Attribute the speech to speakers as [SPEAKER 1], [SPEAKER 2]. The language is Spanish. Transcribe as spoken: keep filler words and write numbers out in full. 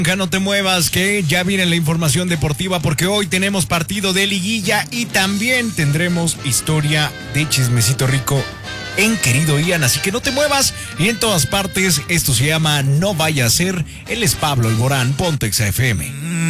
[SPEAKER 1] No te muevas, que ya viene la información deportiva porque hoy tenemos partido de liguilla y también tendremos historia de chismecito rico en querido Ian, así que no te muevas y en todas partes. Esto se llama No Vaya a Ser. Él es Pablo Alborán, Ponte Exa F M.